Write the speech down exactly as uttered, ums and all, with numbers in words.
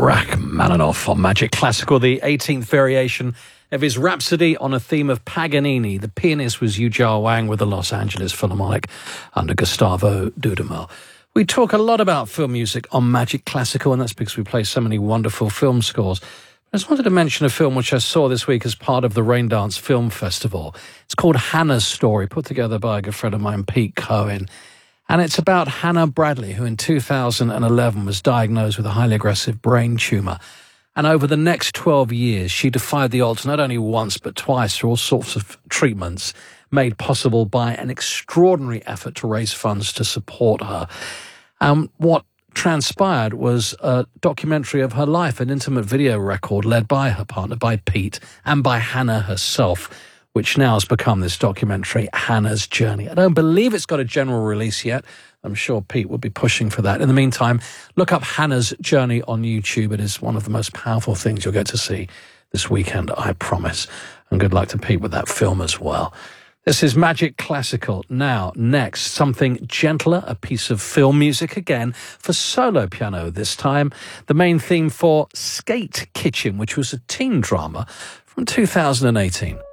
Rachmaninoff on Magic Classical, the eighteenth variation of his Rhapsody on a theme of Paganini. The pianist was Yujia Wang with the Los Angeles Philharmonic under Gustavo Dudamel. We talk a lot about film music on Magic Classical, and that's because we play so many wonderful film scores. I just wanted to mention a film which I saw this week as part of the Raindance Film Festival. It's called Hannah's Story, put together by a good friend of mine, Pete Cohen. And it's about Hannah Bradley, who in two thousand eleven was diagnosed with a highly aggressive brain tumour. And over the next twelve years, she defied the odds not only once but twice through all sorts of treatments made possible by an extraordinary effort to raise funds to support her. Um, what transpired was a documentary of her life, an intimate video record led by her partner, by Pete, and by Hannah herself, which now has become this documentary, Hannah's Journey. I don't believe it's got a general release yet. I'm sure Pete will be pushing for that. In the meantime, look up Hannah's Journey on YouTube. It is one of the most powerful things you'll get to see this weekend, I promise. And good luck to Pete with that film as well. This is Magic Classical. Now, next, something gentler, a piece of film music again for solo piano this time. The main theme for Skate Kitchen, which was a teen drama from two thousand eighteen.